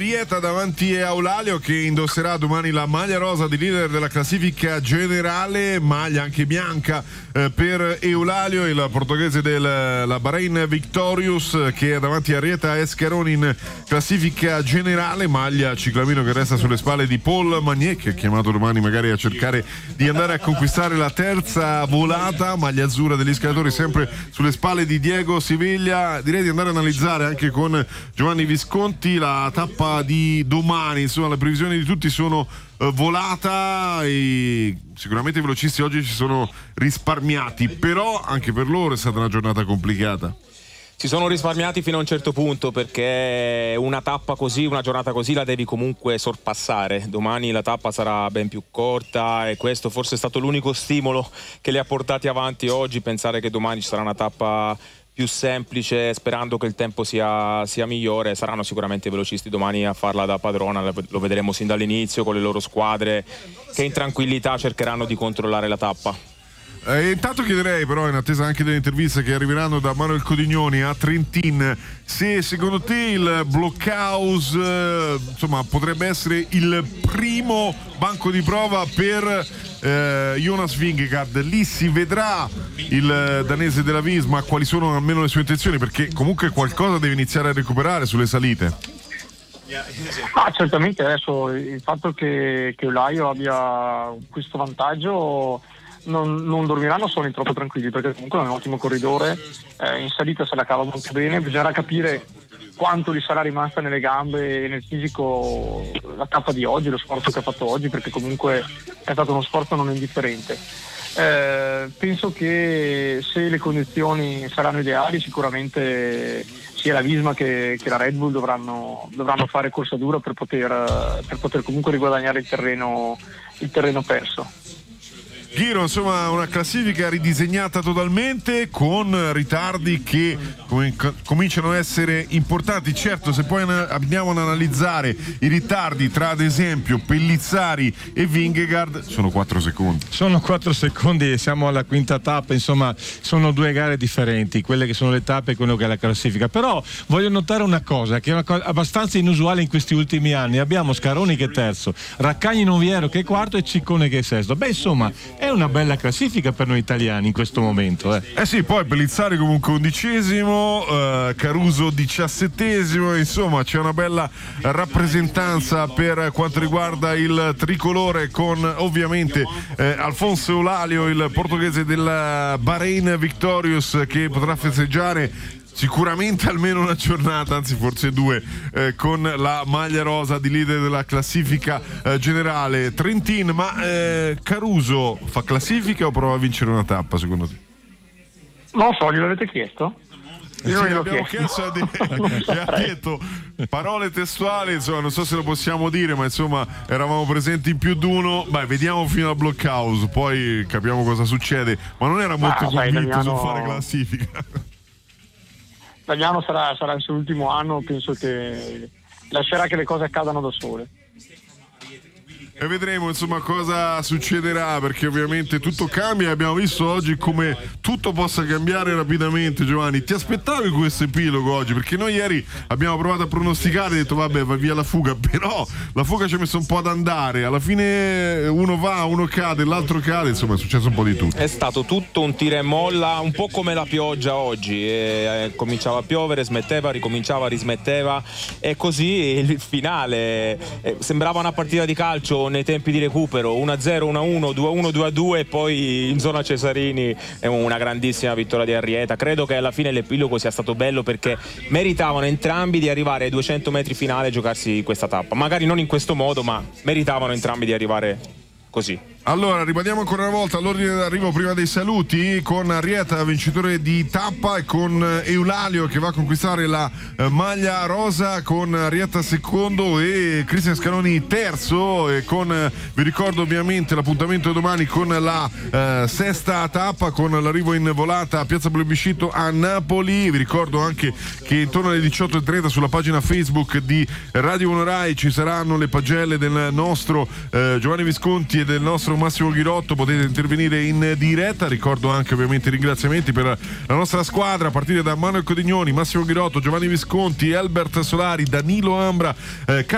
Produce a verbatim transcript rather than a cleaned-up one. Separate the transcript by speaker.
Speaker 1: Arrieta davanti a Eulalio, che indosserà domani la maglia rosa di leader della classifica generale, maglia anche bianca eh, per Eulalio, il portoghese della Bahrain Victorious, che è davanti a Arrieta Escaroni in classifica generale, maglia ciclamino che resta sulle spalle di Paul Magnier, che è chiamato domani magari a cercare di andare a conquistare la terza volata, maglia azzurra degli scalatori sempre sulle spalle di Diego Siviglia. Direi di andare a analizzare anche con Giovanni Visconti la tappa di domani. Insomma, le previsioni di tutti sono uh, volata e sicuramente i velocisti oggi ci sono risparmiati, però anche per loro è stata una giornata complicata.
Speaker 2: Si sono risparmiati fino a un certo punto, perché una tappa così, una giornata così la devi comunque sorpassare. Domani la tappa sarà ben più corta e questo forse è stato l'unico stimolo che li ha portati avanti oggi, pensare che domani ci sarà una tappa più semplice, sperando che il tempo sia, sia migliore. Saranno sicuramente i velocisti domani a farla da padrona, lo vedremo sin dall'inizio con le loro squadre che in tranquillità cercheranno di controllare la tappa.
Speaker 1: Eh, intanto chiederei però, in attesa anche delle interviste che arriveranno da Manuel Codignoni a Trentin, se secondo te il Blockhaus eh, insomma potrebbe essere il primo banco di prova per eh, Jonas Vingegaard. Lì si vedrà il danese della Visma quali sono almeno le sue intenzioni, perché comunque qualcosa deve iniziare a recuperare sulle salite.
Speaker 3: Ah, certamente adesso il fatto che, che Eulaio abbia questo vantaggio non, non dormiranno solo troppo tranquilli, perché comunque è un ottimo corridore, eh, in salita se la cava molto bene. Bisognerà capire quanto gli sarà rimasta nelle gambe e nel fisico la tappa di oggi, lo sforzo che ha fatto oggi, perché comunque è stato uno sforzo non indifferente. Eh, penso che se le condizioni saranno ideali, sicuramente sia la Visma che, che la Red Bull dovranno, dovranno fare corsa dura per poter, per poter comunque riguadagnare il terreno, il terreno perso.
Speaker 1: Ghiro, insomma, una classifica ridisegnata totalmente, con ritardi che com- cominciano a essere importanti. Certo, se poi andiamo ad analizzare i ritardi tra, ad esempio, Pellizzari e Vingegaard, sono quattro secondi.
Speaker 4: Sono quattro secondi e siamo alla quinta tappa, insomma, sono due gare differenti, quelle che sono le tappe e quello che è la classifica. Però voglio notare una cosa, che è una cosa abbastanza inusuale in questi ultimi anni. Abbiamo Scaroni che è terzo, Raccagni Noviero che è quarto e Ciccone che è sesto. Beh, insomma, è una bella classifica per noi italiani in questo momento. Eh,
Speaker 1: eh sì, poi Pellizzari comunque undicesimo, eh, Caruso diciassettesimo, insomma c'è una bella rappresentanza per quanto riguarda il tricolore, con ovviamente eh, Alfonso Eulalio, il portoghese della Bahrain Victorious, che potrà festeggiare sicuramente almeno una giornata, anzi forse due, eh, con la maglia rosa di leader della classifica eh, generale. Trentin, ma eh, Caruso fa classifica o prova a vincere una tappa secondo te?
Speaker 3: Non so, gliel'avete chiesto? Io
Speaker 1: Sì,
Speaker 3: non
Speaker 1: abbiamo
Speaker 3: chiesto,
Speaker 1: chiesto e ha detto parole testuali, insomma non so se lo possiamo dire, ma insomma eravamo presenti in più di uno. Beh, vediamo fino al Blockhaus, poi capiamo cosa succede, ma non era molto
Speaker 3: ah, sai,
Speaker 1: convinto
Speaker 3: Damiano...
Speaker 1: sul fare classifica.
Speaker 3: Damiano sarà, sarà il suo ultimo anno, penso che lascerà che le cose accadano da sole.
Speaker 1: E vedremo insomma cosa succederà, perché ovviamente tutto cambia e abbiamo visto oggi come tutto possa cambiare rapidamente. Giovanni, ti aspettavi questo epilogo oggi? Perché noi ieri abbiamo provato a pronosticare e detto vabbè, va via la fuga, però la fuga ci ha messo un po' ad andare, alla fine uno va, uno cade, l'altro cade, insomma è successo un po' di tutto.
Speaker 2: È stato tutto un tira e molla, un po' come la pioggia oggi, e cominciava a piovere, smetteva, ricominciava, rismetteva, e così il finale eh, sembrava una partita di calcio nei tempi di recupero, uno a zero, uno a uno, due a uno, due a due, e poi in zona Cesarini è una grandissima vittoria di Arrieta. Credo che alla fine l'epilogo sia stato bello, perché meritavano entrambi di arrivare ai duecento metri finale e giocarsi questa tappa, magari non in questo modo, ma meritavano entrambi di arrivare così.
Speaker 1: Allora, ribadiamo ancora una volta l'ordine d'arrivo prima dei saluti, con Arrieta vincitore di tappa e con Eulalio che va a conquistare la eh, maglia rosa, con Arrieta secondo e Cristian Scaroni terzo, e con eh, vi ricordo ovviamente l'appuntamento domani con la eh, sesta tappa, con l'arrivo in volata a Piazza Plebiscito a Napoli. Vi ricordo anche che intorno alle diciotto e trenta sulla pagina Facebook di Radio Uno Rai ci saranno le pagelle del nostro eh, Giovanni Visconti e del nostro Massimo Ghirotto, potete intervenire in diretta. Ricordo anche ovviamente i ringraziamenti per la nostra squadra, a partire da Manuel Codignoni, Massimo Ghirotto, Giovanni Visconti, Albert Solari, Danilo Ambra, eh,